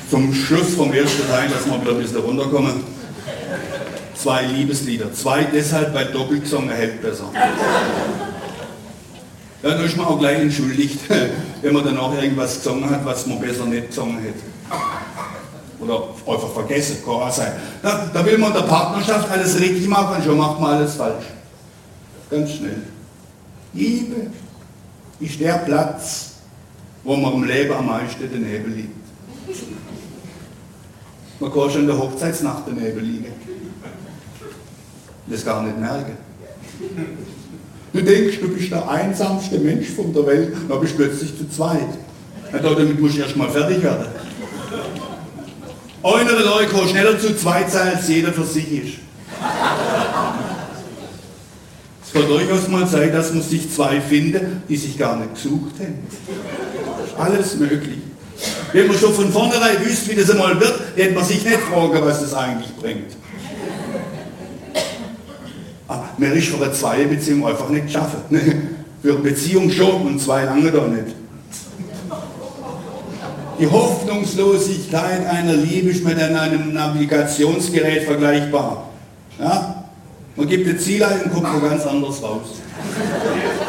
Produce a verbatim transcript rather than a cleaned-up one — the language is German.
zum Schluss vom ersten Teil, dass wir wieder ein bisschen runterkommen. Zwei Liebeslieder. Zwei deshalb, weil doppelt gesungen hält besser. Ja, da ist man auch gleich entschuldigt, wenn man dann auch irgendwas gesungen hat, was man besser nicht gesungen hätte. Oder einfach vergessen, kann auch sein. Da, da will man in der Partnerschaft alles richtig machen und schon macht man alles falsch. Ganz schnell. Liebe ist der Platz, wo man im Leben am meisten daneben liegt. Man kann schon in der Hochzeitsnacht daneben liegen. Das gar nicht merken. Du denkst, du bist der einsamste Mensch von der Welt, dann bist du plötzlich zu zweit. Ja, damit musst du erst mal fertig werden. Andere Leute können schneller zu zweit sein, als jeder für sich ist. Es kann durchaus mal sein, dass man sich zwei finden, die sich gar nicht gesucht haben. Alles möglich. Wenn man schon von vornherein wüsste, wie das einmal wird, hätte man sich nicht fragen, was das eigentlich bringt. Aber mir ist für eine Zweierbeziehung einfach nicht geschaffen. Für eine Beziehung schon und zwei lange da nicht. Die Hoffnungslosigkeit einer Liebe ist mit einem Navigationsgerät vergleichbar. Ja? Man gibt ein Ziel ein und kommt wo ganz anders raus.